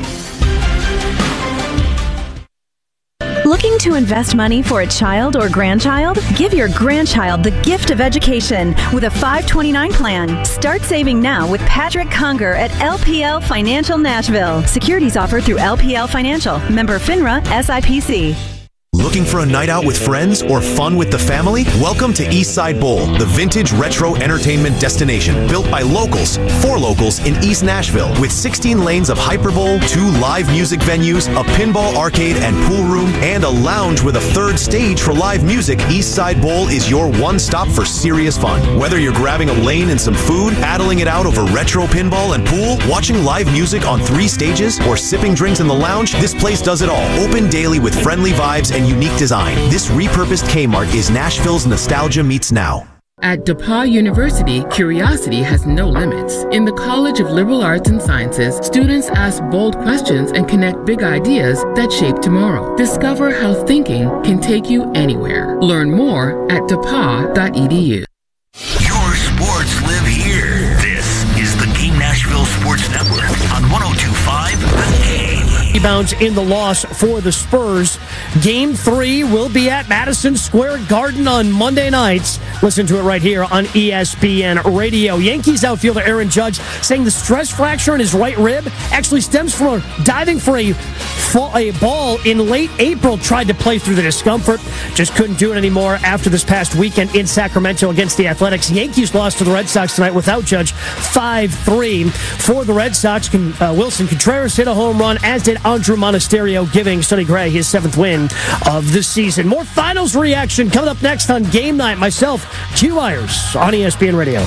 Looking to invest money for a child or grandchild? Give your grandchild the gift of education with a five twenty-nine plan. Start saving now with Patrick Conger at L P L Financial Nashville. Securities offered through L P L Financial. Member FINRA S I P C. Looking for a night out with friends or fun with the family? Welcome to Eastside Bowl, the vintage retro entertainment destination built by locals for locals in East Nashville with sixteen lanes of Hyperbowl, two live music venues, a pinball arcade and pool room, and a lounge with a third stage for live music. Eastside Bowl is your one stop for serious fun. Whether you're grabbing a lane and some food, battling it out over retro pinball and pool, watching live music on three stages, or sipping drinks in the lounge, this place does it all. Open daily with friendly vibes and unique design. This repurposed Kmart is Nashville's nostalgia meets now. At DePauw University, curiosity has no limits. In the College of Liberal Arts and Sciences, students ask bold questions and connect big ideas that shape tomorrow. Discover how thinking can take you anywhere. Learn more at depaw dot e d u. Your sports live here. This is the Game Nashville Sports Network on one oh two point five The Game. Rebounds in the loss for the Spurs. Game three will be at Madison Square Garden on Monday nights. Listen to it right here on E S P N Radio. Yankees outfielder Aaron Judge saying the stress fracture in his right rib actually stems from diving for a, a ball in late April. Tried to play through the discomfort. Just couldn't do it anymore after this past weekend in Sacramento against the Athletics. Yankees lost to the Red Sox tonight without Judge five three. For the Red Sox, uh, Wilson Contreras hit a home run, as did Andrew Monasterio, giving Sonny Gray his seventh win of the season. More finals reaction coming up next on Game Night. Myself, Q Myers on E S P N Radio.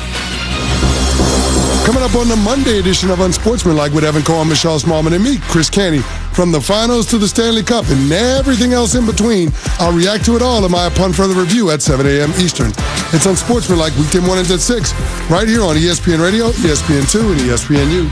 Coming up on the Monday edition of Unsportsmanlike with Evan Cohen, Michelle Smallman, and me, Chris Canty. From the finals to the Stanley Cup and everything else in between, I'll react to it all in my Upon Further Review at seven a.m. Eastern. It's Unsportsmanlike weekday mornings at six, right here on E S P N Radio, E S P N two, and E S P N U.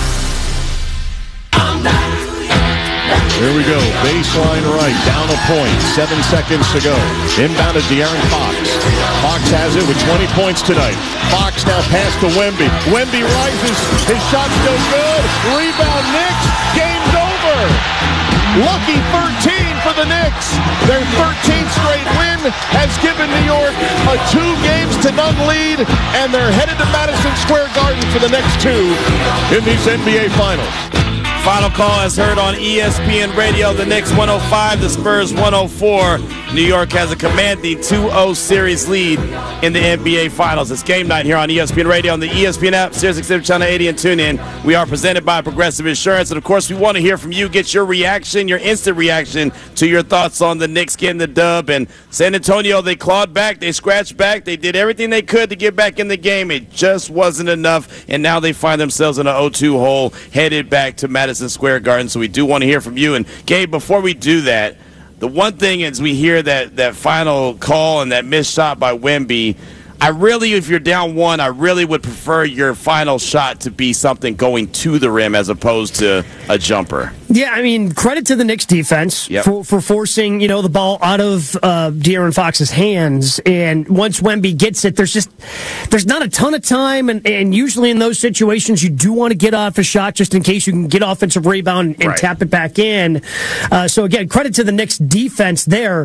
Here we go. Baseline right. Down a point. Seven seconds to go. Inbound is De'Aaron Fox. Fox has it with twenty points tonight. Fox now pass to Wemby. Wemby rises. His shot's still good. Rebound Knicks. Game's over. Lucky thirteen for the Knicks. Their thirteenth straight win has given New York a two games to none lead, and they're headed to Madison Square Garden for the next two in these N B A Finals. Final call as heard on E S P N Radio. The Knicks one oh five, the Spurs one oh four. New York has a commanding two oh series lead in the N B A Finals. It's Game Night here on E S P N Radio, on the E S P N app, Sirius X M Channel eighty, and TuneIn. We are presented by Progressive Insurance, and of course, we want to hear from you. Get your reaction, your instant reaction to your thoughts on the Knicks getting the dub. And San Antonio, they clawed back, they scratched back, they did everything they could to get back in the game. It just wasn't enough, and now they find themselves in an oh two hole, headed back to Madison Square Garden. So we do want to hear from you. And Gabe, before we do that, the one thing is we hear that that final call and that missed shot by Wemby. I really, if you're down one, I really would prefer your final shot to be something going to the rim as opposed to a jumper. Yeah, I mean, credit to the Knicks defense yep. for, for forcing, you know, the ball out of uh, De'Aaron Fox's hands. And once Wemby gets it, there's just there's not a ton of time. And, and usually in those situations, you do want to get off a shot just in case you can get offensive rebound and right. tap it back in. Uh, so again, credit to the Knicks defense there.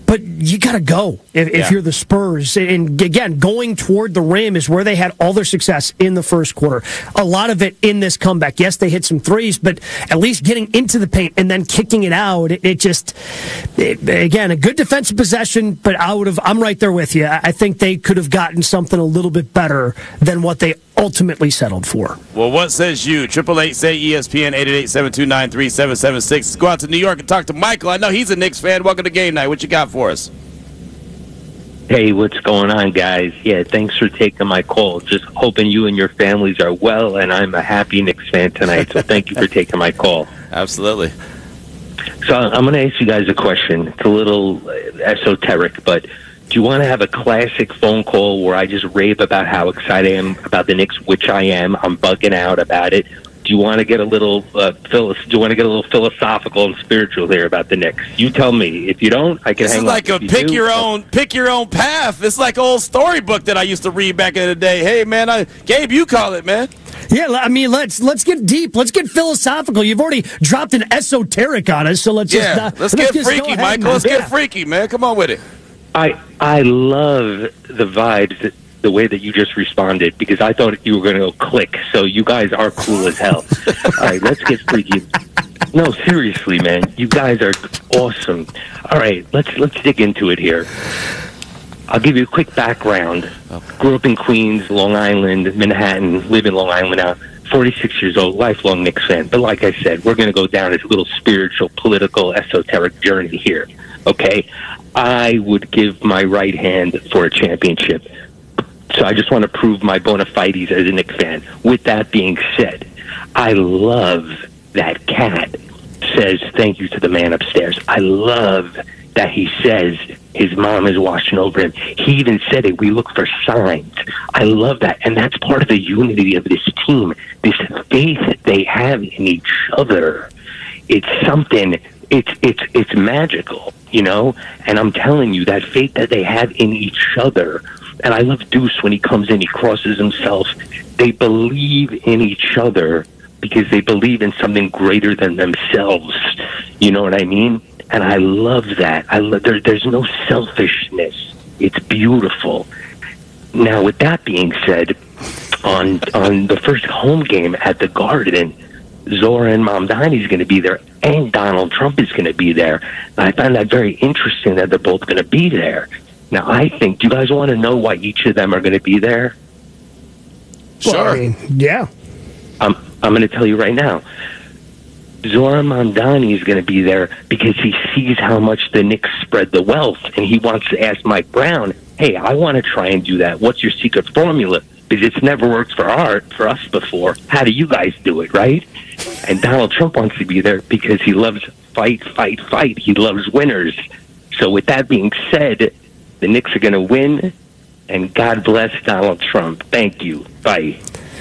But you got to go if, Yeah. if you're the Spurs. And again, going toward the rim is where they had all their success in the first quarter. A lot of it in this comeback. Yes, they hit some threes, but at least getting into the paint and then kicking it out, it, it just, it, again, a good defensive possession, but I would have, I'm right there with you. I think they could have gotten something a little bit better than what they ultimately settled for. Well, what says you? Triple eight say E S P N eight eight eight seven two nine three seven seven six. Let's go out to New York and talk to Michael. I know he's a Knicks fan. Welcome to Game Night. What you got for us? Hey, what's going on, guys? Yeah, thanks for taking my call. Just hoping you and your families are well, and I'm a happy Knicks fan tonight, so thank you for taking my call. Absolutely. So I'm going to ask you guys a question. It's a little esoteric, but do you want to have a classic phone call where I just rave about how excited I am about the Knicks, which I am? I'm bugging out about it. Do you want to get a little uh, philo- do you want to get a little philosophical and spiritual here about the Knicks? You tell me. If you don't, I can This hang is like up. a If you pick do, your own pick your own path. It's like an old storybook that I used to read back in the day. Hey man, I Gabe, you call it, man. Yeah, I mean, let's let's get deep. Let's get philosophical. You've already dropped an esoteric on us, so let's Yeah, just uh, let's get just freaky, go ahead Michael. and- Let's yeah. get freaky, man. Come on with it. I I love the vibes, that, the way that you just responded, because I thought you were going to go click. So you guys are cool as hell. All right, let's get freaky. No, seriously, man, you guys are awesome. All right, let's let's dig into it here. I'll give you a quick background. Grew up in Queens, Long Island, Manhattan. Live in Long Island now. forty-six years old, lifelong Knicks fan. But like I said, we're going to go down this little spiritual, political, esoteric journey here. Okay? I would give my right hand for a championship. So I just want to prove my bona fides as a Knicks fan. With that being said, I love that Cat says thank you to the man upstairs. I love that he says his mom is watching over him. He even said it, we look for signs. I love that. And that's part of the unity of this team, this faith that they have in each other. It's something, it's it's it's magical, you know? And I'm telling you, that faith that they have in each other. And I love Deuce when he comes in, he crosses himself. They believe in each other because they believe in something greater than themselves. You know what I mean? And I love that. I love, there, there's no selfishness. It's beautiful. Now, with that being said, on on the first home game at the Garden, Zoran Mamdani is going to be there, and Donald Trump is going to be there. And I find that very interesting that they're both going to be there. Now, I think, do you guys want to know why each of them are going to be there? Well, I mean, yeah. I'm, I'm going to tell you right now. Zoran Mamdani is going to be there because he sees how much the Knicks spread the wealth, and he wants to ask Mike Brown, hey, I want to try and do that. What's your secret formula? Because it's never worked for our, for us before. How do you guys do it, right? And Donald Trump wants to be there because he loves fight, fight, fight. He loves winners. So with that being said, the Knicks are going to win, and God bless Donald Trump. Thank you. Bye.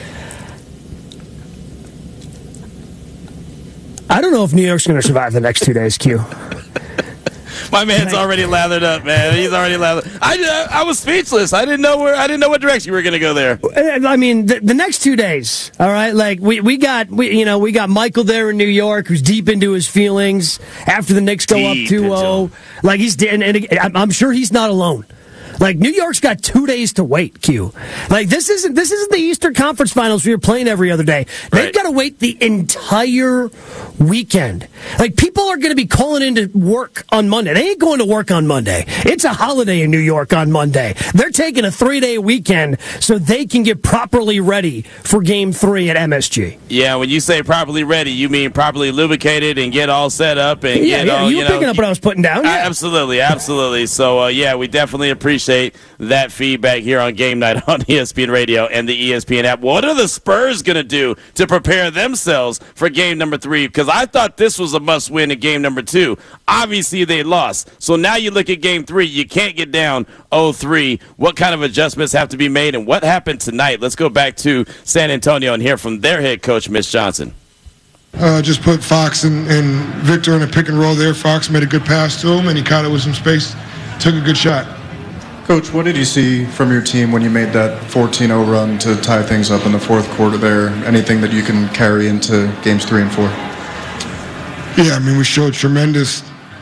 I don't know if New York's going to survive the next two days, Q. My man's already lathered up, man. He's already lathered. I, I was speechless. I didn't know where. I didn't know what direction we were going to go there. I mean, the, the next two days, all right. Like we, we got, we, you know, we got Michael there in New York, who's deep into his feelings after the Knicks go Deep up two oh. Like he's, and, and I'm sure he's not alone. Like New York's got two days to wait. Q. Like this isn't this isn't the Eastern Conference Finals where you're playing every other day. They've Right. got to wait the entire weekend. Like people are going to be calling into work on Monday. They ain't going to work on Monday. It's a holiday in New York on Monday. They're taking a three day weekend so they can get properly ready for Game Three at M S G. Yeah, when you say properly ready, you mean properly lubricated and get all set up and Yeah, get yeah, all. you You were know, picking up what I was putting down. Uh, Yeah. Absolutely, absolutely. So, uh, yeah, we definitely appreciate that feedback here on Game Night on E S P N Radio and the E S P N app. What are the Spurs going to do to prepare themselves for game number three? Because I thought this was a must-win in game number two. Obviously, they lost. So now you look at game three. You can't get down oh three. What kind of adjustments have to be made, and what happened tonight? Let's go back to San Antonio and hear from their head coach, Mitch Johnson. Uh, just put Fox and, and Victor in a pick and roll there. Fox made a good pass to him, and he caught it with some space. Took a good shot. Coach, what did you see from your team when you made that fourteen oh run to tie things up in the fourth quarter there? Anything that you can carry into games three and four? Yeah, I mean, we showed tremendous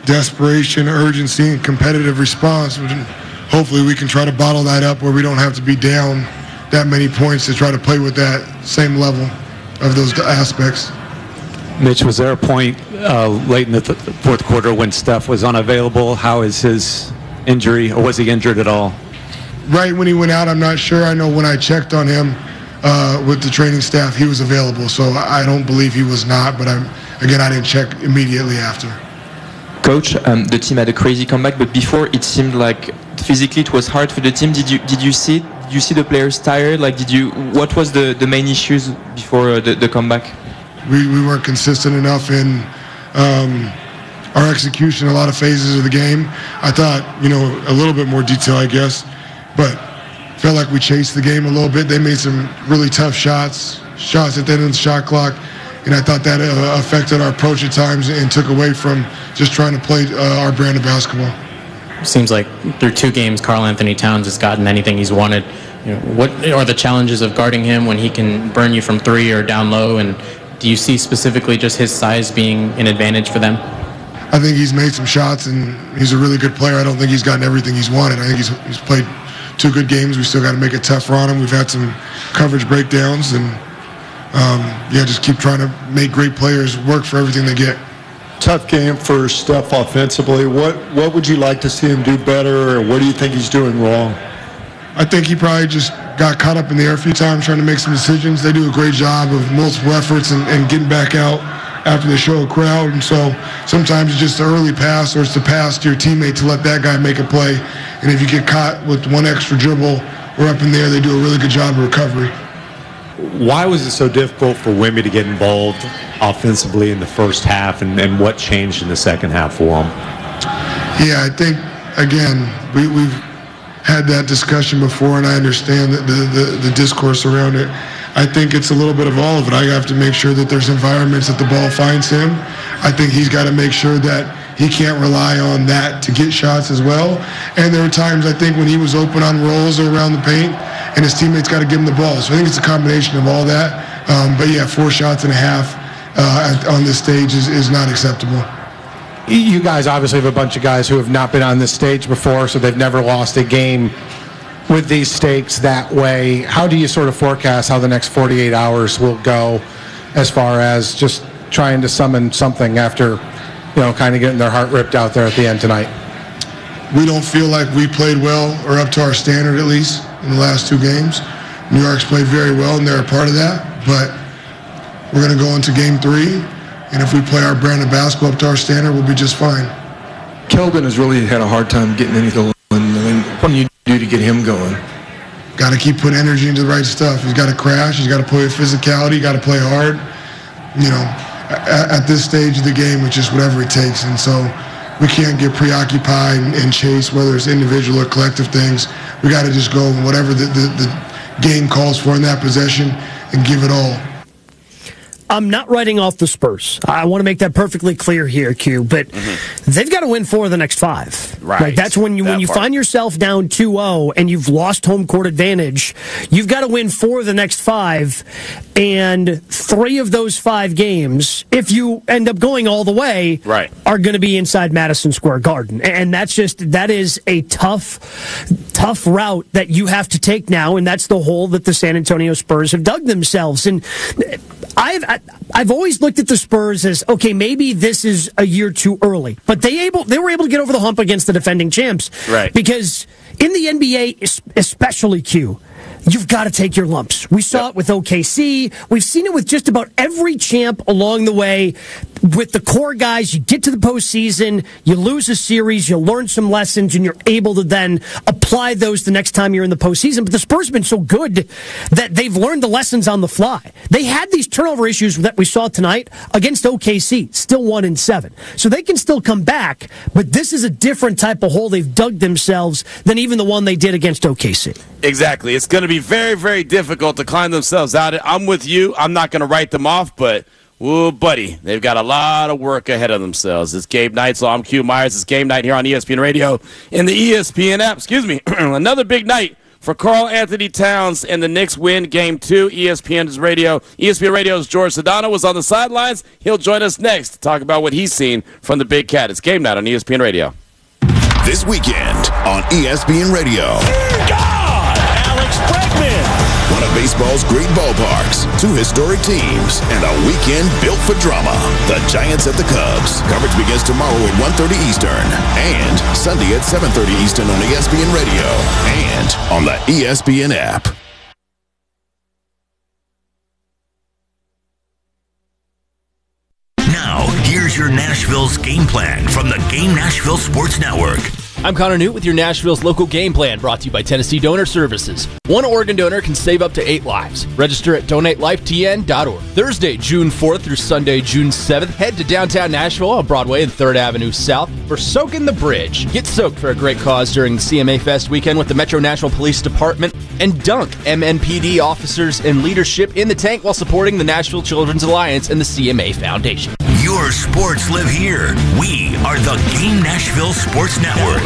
desperation, urgency, and competitive response. Hopefully we can try to bottle that up where we don't have to be down that many points to try to play with that same level of those aspects. Mitch, was there a point uh, late in the th- fourth quarter when Steph was unavailable? How is his injury, or was he injured at all? Right when he went out, I'm not sure. I know when I checked on him uh, with the training staff, he was available. So I don't believe he was not, but I'm, again, I didn't check immediately after. Coach, um, the team had a crazy comeback, but before it seemed like physically it was hard for the team. Did you did you see did you see the players tired? Like, did you? What was the, the main issues before uh, the, the comeback? We we weren't consistent enough in um, our execution. A lot of phases of the game. I thought, you know, a little bit more detail, I guess, but felt like we chased the game a little bit. They made some really tough shots, shots at the end of the shot clock. And I thought that uh, affected our approach at times and took away from just trying to play uh, our brand of basketball. Seems like through two games, Karl Anthony Towns has gotten anything he's wanted. You know, what are the challenges of guarding him when he can burn you from three or down low? And do you see specifically just his size being an advantage for them? I think he's made some shots, and he's a really good player. I don't think he's gotten everything he's wanted. I think he's, he's played two good games. We still got to make it tougher on him. We've had some coverage breakdowns, and Um, yeah, just keep trying to make great players work for everything they get. Tough game for Steph offensively. What what would you like to see him do better, or what do you think he's doing wrong? I think he probably just got caught up in the air a few times trying to make some decisions. They do a great job of multiple efforts and, and getting back out after they show a crowd. And so sometimes it's just an early pass, or it's the pass to your teammate to let that guy make a play. And if you get caught with one extra dribble or up in there, they do a really good job of recovery. Why was it so difficult for Wemby to get involved offensively in the first half, and, and what changed in the second half for him? Yeah, I think, again, we, we've had that discussion before, and I understand the, the, the, the discourse around it. I think it's a little bit of all of it. I have to make sure that there's environments that the ball finds him. I think he's got to make sure that he can't rely on that to get shots as well. And there were times, I think, when he was open on rolls or around the paint, and his teammates got to give him the ball. So I think it's a combination of all that. Um, but yeah, four shots and a half uh, on this stage is, is not acceptable. You guys obviously have a bunch of guys who have not been on this stage before, so they've never lost a game with these stakes that way. How do you sort of forecast how the next forty-eight hours will go as far as just trying to summon something after, you know, kind of getting their heart ripped out there at the end tonight? We don't feel like we played well, or up to our standard at least, in the last two games. New York's played very well, and they're a part of that. But we're going to go into game three, and if we play our brand of basketball up to our standard, we'll be just fine. Keldon has really had a hard time getting anything. I mean, what do you do to get him going? Got to keep putting energy into the right stuff. He's got to crash. He's got to play with physicality. Got to play hard. You know, at, at this stage of the game, it's just whatever it takes. And so we can't get preoccupied and, and chase, whether it's individual or collective things. We got to just go whatever the, the, the game calls for in that possession and give it all. I'm not writing off the Spurs. I want to make that perfectly clear here, Q. But mm-hmm. they've got to win four of the next five. Right. Like that's when you that when you part. find yourself down two oh and you've lost home court advantage. You've got to win four of the next five, and three of those five games, if you end up going all the way, right. are going to be inside Madison Square Garden, and that's just that is a tough, tough route that you have to take now, and that's the hole that the San Antonio Spurs have dug themselves. And I've I've always looked at the Spurs as, okay, maybe this is a year too early, but they able they were able to get over the hump against the defending champs, right? Because in the N B A, especially, Q, you've got to take your lumps. We saw yep. it with O K C. We've seen it with just about every champ along the way. With the core guys, you get to the postseason, you lose a series, you learn some lessons, and you're able to then apply those the next time you're in the postseason. But the Spurs have been so good that they've learned the lessons on the fly. They had these turnover issues that we saw tonight against O K C, still one in seven. So they can still come back, but this is a different type of hole they've dug themselves than even the one they did against O K C. Exactly. It's going to be very, very difficult to climb themselves out of it. I'm with you. I'm not going to write them off, but whoa, buddy, they've got a lot of work ahead of themselves. It's Gabe Knight, so I'm Q Myers. It's Game Night here on E S P N Radio and the E S P N app. Excuse me. Another big night for Karl Anthony Towns and the Knicks win game two. E S P N's radio, E S P N Radio's George Sedano was on the sidelines. He'll join us next to talk about what he's seen from the Big Cat. It's Game Night on E S P N Radio. This weekend on E S P N Radio. God! Alex Bregman! One of baseball's great ballparks, two historic teams, and a weekend built for drama. The Giants at the Cubs. Coverage begins tomorrow at one thirty Eastern and Sunday at seven thirty Eastern on E S P N Radio and on the E S P N app. Now, here's your Nashville's game plan from the Game Nashville Sports Network. I'm Connor Newt with your Nashville's local game plan, brought to you by Tennessee Donor Services. One organ donor can save up to eight lives. Register at donate life T N dot org. Thursday, June fourth through Sunday, June seventh, head to downtown Nashville on Broadway and third Avenue South for Soakin' the Bridge. Get soaked for a great cause during the C M A Fest weekend with the Metro Nashville Police Department, and dunk M N P D officers and leadership in the tank while supporting the Nashville Children's Alliance and the C M A Foundation. Your sports live here. We are the Game Nashville Sports Network.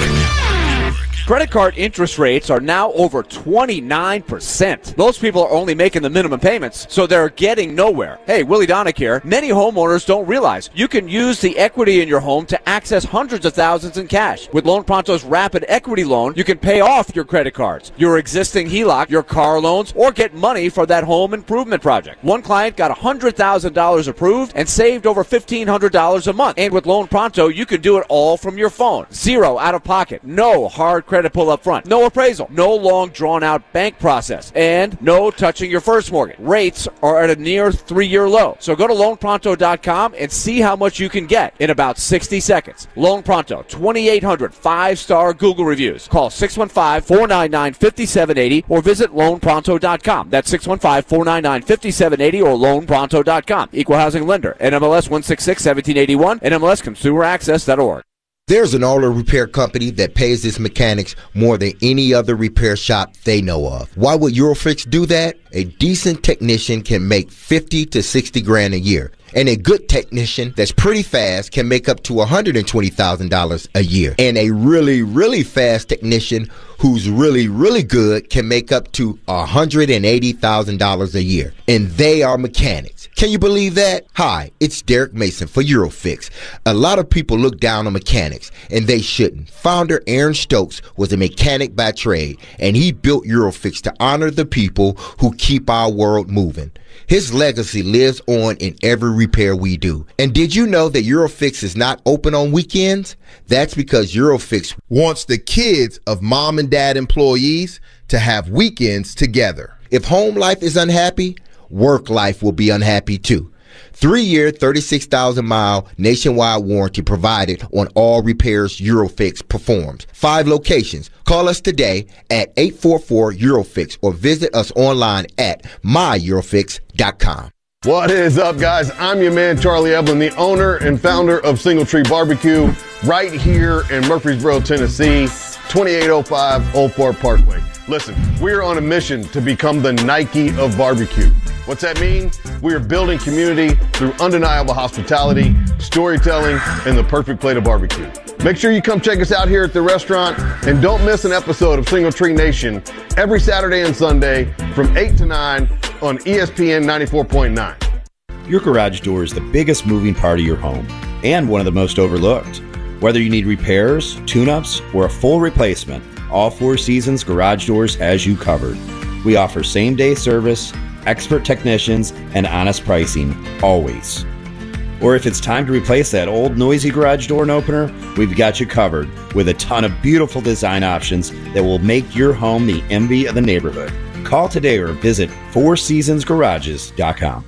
Credit card interest rates are now over twenty-nine percent. Most people are only making the minimum payments, so they're getting nowhere. Hey, Willie Donick here. Many homeowners don't realize you can use the equity in your home to access hundreds of thousands in cash. With Loan Pronto's Rapid Equity Loan, you can pay off your credit cards, your existing H E L O C, your car loans, or get money for that home improvement project. One client got one hundred thousand dollars approved and saved over fifteen hundred dollars a month. And with Loan Pronto, you can do it all from your phone. Zero out of pocket. No hard credit pull up front. No appraisal. No long drawn-out bank process. And no touching your first mortgage. Rates are at a near three-year low. So go to loan pronto dot com and see how much you can get in about sixty seconds. Loan Pronto, twenty-eight hundred five-star Google reviews. Call six one five, four nine nine, five seven eight zero or visit loan pronto dot com. That's six one five, four nine nine, five seven eight zero or loan pronto dot com. Equal housing lender. N M L S one six six, one seven eight one. N M L S consumer access dot org. There's an auto repair company that pays its mechanics more than any other repair shop they know of. Why would Eurofix do that? A decent technician can make fifty to sixty grand a year. And a good technician that's pretty fast can make up to one hundred twenty thousand dollars a year. And a really, really fast technician who's really, really good can make up to one hundred eighty thousand dollars a year. And they are mechanics. Can you believe that? Hi, it's Derek Mason for Eurofix. A lot of people look down on mechanics, and they shouldn't. Founder Aaron Stokes was a mechanic by trade, and he built Eurofix to honor the people who keep our world moving. His legacy lives on in every repair we do. And did you know that Eurofix is not open on weekends? That's because Eurofix wants the kids of mom and dad employees to have weekends together. If home life is unhappy, work life will be unhappy too. Three-year, thirty-six thousand mile nationwide warranty provided on all repairs Eurofix performs. Five locations. Call us today at eight four four Eurofix or visit us online at my eurofix dot com. What is up, guys? I'm your man, Charlie Evelyn, the owner and founder of Single Tree Barbecue right here in Murfreesboro, Tennessee, twenty-eight oh five Old Fort Parkway. Listen, we're on a mission to become the Nike of barbecue. What's that mean? We are building community through undeniable hospitality, storytelling, and the perfect plate of barbecue. Make sure you come check us out here at the restaurant, and don't miss an episode of Single Tree Nation every Saturday and Sunday from eight to nine on E S P N ninety-four point nine. Your garage door is the biggest moving part of your home and one of the most overlooked. Whether you need repairs, tune-ups, or a full replacement, all Four Seasons Garage Doors has you covered. We offer same-day service, expert technicians, and honest pricing, always. Or if it's time to replace that old noisy garage door opener, we've got you covered with a ton of beautiful design options that will make your home the envy of the neighborhood. Call today or visit four seasons garages dot com.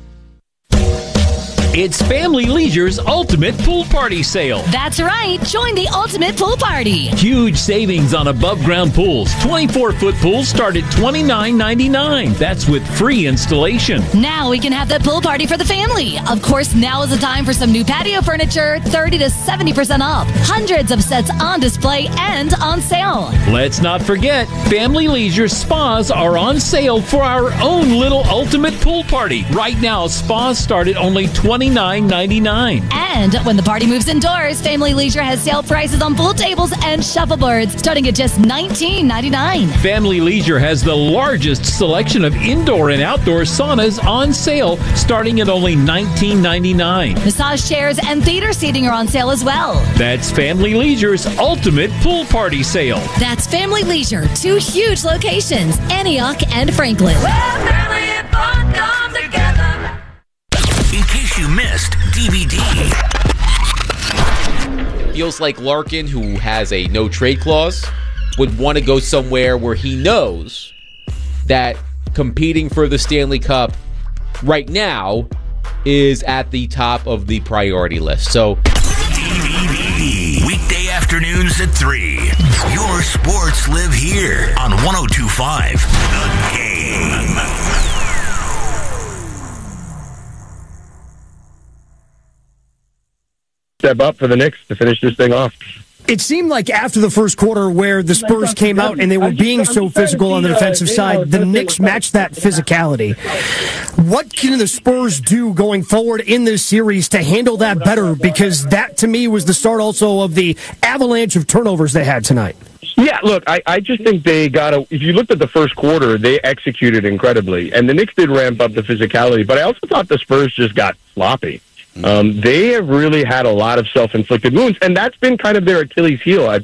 It's Family Leisure's Ultimate Pool Party Sale. That's right. Join the Ultimate Pool Party. Huge savings on above-ground pools. twenty-four foot pools start at twenty-nine ninety-nine. That's with free installation. Now we can have the pool party for the family. Of course, now is the time for some new patio furniture, thirty to seventy percent off. Hundreds of sets on display and on sale. Let's not forget, Family Leisure spas are on sale for our own little Ultimate Pool Party. Right now, spas start at only twenty twenty-nine ninety-nine. And when the party moves indoors, Family Leisure has sale prices on pool tables and shuffleboards starting at just nineteen ninety-nine. Family Leisure has the largest selection of indoor and outdoor saunas on sale starting at only nineteen ninety-nine. Massage chairs and theater seating are on sale as well. That's Family Leisure's ultimate pool party sale. That's Family Leisure, two huge locations, Antioch and Franklin. Where family and fun come together. In case you missed D V D. Feels like Larkin, who has a no trade clause, would want to go somewhere where he knows that competing for the Stanley Cup right now is at the top of the priority list. So Weekday afternoons at three. Your sports live here on one oh two point five The Game. Step up for the Knicks to finish this thing off. It seemed like after the first quarter where the Spurs came out and they were being so physical on the defensive side, the Knicks matched that physicality. What can the Spurs do going forward in this series to handle that better? Because that, to me, was the start also of the avalanche of turnovers they had tonight. Yeah, look, I, I just think they got to, if you looked at the first quarter, they executed incredibly. And the Knicks did ramp up the physicality, but I also thought the Spurs just got sloppy. Um, they have really had a lot of self-inflicted wounds, and that's been kind of their Achilles heel. I